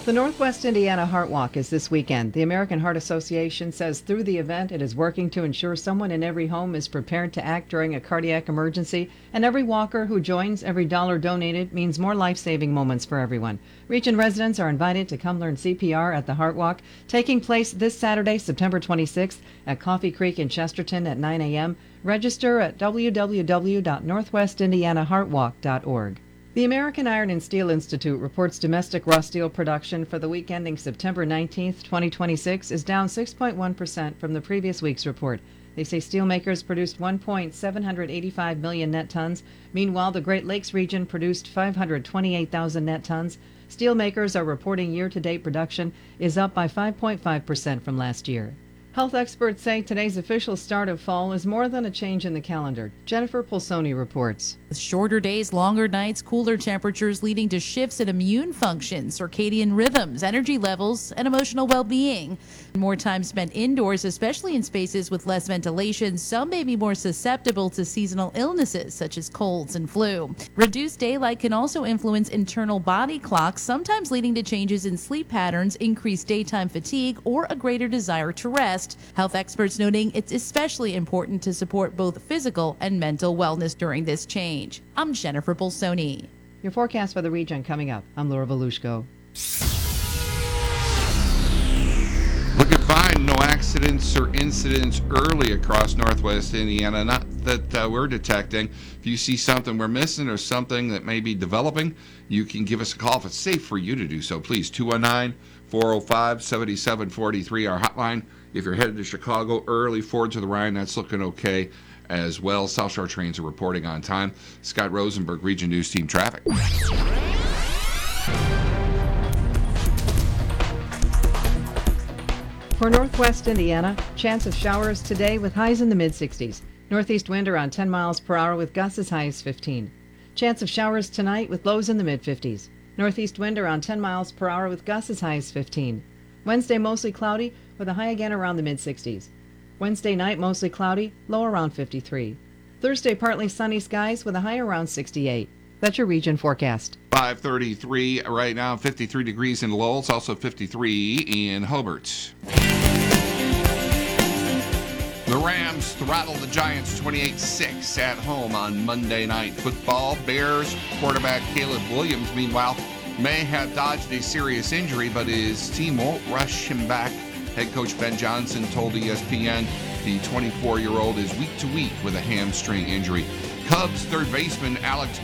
The Northwest Indiana Heart Walk is this weekend. The American Heart Association says through the event it is working to ensure someone in every home is prepared to act during a cardiac emergency, and every walker who joins, every dollar donated, means more life-saving moments for everyone. Region residents are invited to come learn CPR at the Heart Walk, taking place this Saturday, September 26th at Coffee Creek in Chesterton at 9 a.m. Register at www.northwestindianaheartwalk.org. The American Iron and Steel Institute reports domestic raw steel production for the week ending September 19, 2026 is down 6.1% from the previous week's report. They say steelmakers produced 1.785 million net tons. Meanwhile, the Great Lakes region produced 528,000 net tons. Steelmakers are reporting year-to-date production is up by 5.5% from last year. Health experts say today's official start of fall is more than a change in the calendar. Jennifer Pulsoni reports. Shorter days, longer nights, cooler temperatures leading to shifts in immune function, circadian rhythms, energy levels, and emotional well-being. More time spent indoors, especially in spaces with less ventilation, some may be more susceptible to seasonal illnesses such as colds and flu. Reduced daylight can also influence internal body clocks, sometimes leading to changes in sleep patterns, increased daytime fatigue, or a greater desire to rest. Health experts noting it's especially important to support both physical and mental wellness during this change. I'm Jennifer Bolsoni. Your forecast for the region coming up. I'm Laura Volushko. Looking fine. No accidents or incidents early across Northwest Indiana. Not that we're detecting. If you see something we're missing or something that may be developing, you can give us a call if it's safe for you to do so. Please, 219-405-7743, our hotline. If you're headed to Chicago early, Ford to the Rhine, that's looking okay as well. South Shore trains are reporting on time. Scott Rosenberg, Region News Team Traffic. For Northwest Indiana, chance of showers today with highs in the mid-60s. Northeast wind around 10 miles per hour with gusts as high as 15. Chance of showers tonight with lows in the mid-50s. Northeast wind around 10 miles per hour with gusts as high as 15. Wednesday mostly cloudy with a high again around the mid-60s. Wednesday night mostly cloudy, low around 53. Thursday partly sunny skies with a high around 68. That's your region forecast. 5:33 right now, 53 degrees in Lowell. It's also 53 in Hobart. The Rams throttled the Giants 28-6 at home on Monday Night Football. Bears quarterback Caleb Williams, meanwhile, may have dodged a serious injury, but his team won't rush him back. Head coach Ben Johnson told ESPN the 24-year-old is week to week with a hamstring injury. Cubs third baseman Alex